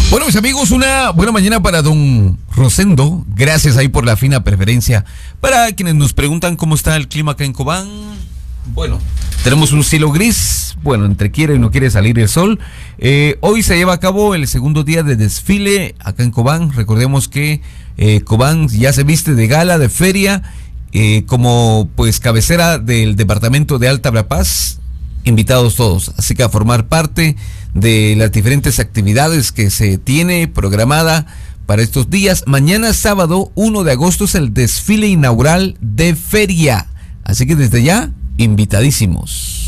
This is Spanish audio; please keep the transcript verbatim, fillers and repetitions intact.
Bueno, mis amigos, una buena mañana para don Rosendo. Gracias ahí por la fina preferencia. Para quienes nos preguntan cómo está el clima acá en Cobán, bueno, tenemos un cielo gris, bueno, entre quiere y no quiere salir el sol. Eh, hoy se lleva a cabo el segundo día de desfile acá en Cobán. Recordemos que eh, Cobán ya se viste de gala, de feria, eh, como pues cabecera del departamento de Alta Verapaz. Invitados todos, así que a formar parte de las diferentes actividades que se tiene programada para estos días. Mañana sábado uno de agosto es el desfile inaugural de feria, así que desde ya, invitadísimos.